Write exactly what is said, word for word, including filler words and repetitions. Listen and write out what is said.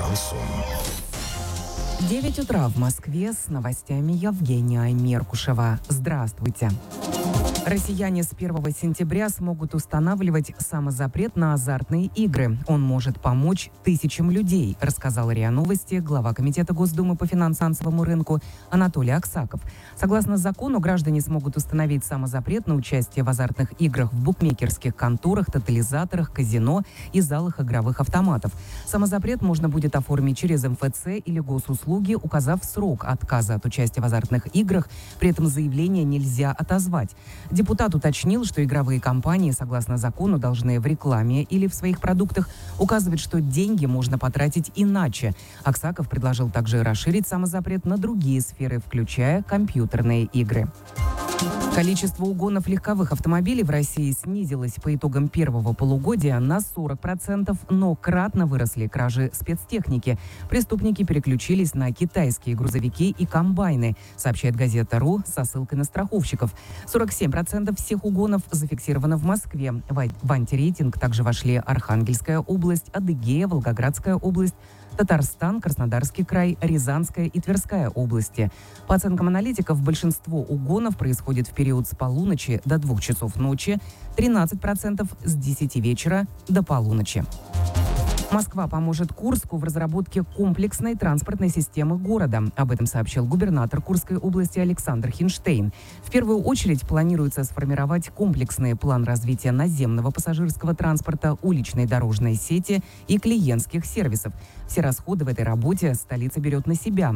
шансон. девять утра в Москве, с новостями Евгения Меркушева. Здравствуйте. Россияне с первого сентября смогут устанавливать самозапрет на азартные игры. Он может помочь тысячам людей, рассказал РИА Новости глава Комитета Госдумы по финансовому рынку Анатолий Аксаков. Согласно закону, граждане смогут установить самозапрет на участие в азартных играх в букмекерских конторах, тотализаторах, казино и залах игровых автоматов. Самозапрет можно будет оформить через эм эф цэ или госуслуги, указав срок отказа от участия в азартных играх. При этом заявление нельзя отозвать. Депутат уточнил, что игровые компании, согласно закону, должны в рекламе или в своих продуктах указывать, что деньги можно потратить иначе. Аксаков предложил также расширить самозапрет на другие сферы, включая компьютерные игры. Количество угонов легковых автомобилей в России снизилось по итогам первого полугодия на сорок процентов, но кратно выросли кражи спецтехники. Преступники переключились на китайские грузовики и комбайны, сообщает газета РУ со ссылкой на страховщиков. сорок семь процентов всех угонов зафиксировано в Москве. В антирейтинг также вошли Архангельская область, Адыгея, Волгоградская область, Татарстан, Краснодарский край, Рязанская и Тверская области. По оценкам аналитиков, большинство угонов происходит в период с полуночи до двух часов ночи, тринадцать процентов с десяти вечера до полуночи. Москва поможет Курску в разработке комплексной транспортной системы города. Об этом сообщил губернатор Курской области Александр Хинштейн. В первую очередь планируется сформировать комплексный план развития наземного пассажирского транспорта, уличной дорожной сети и клиентских сервисов. Все расходы в этой работе столица берет на себя.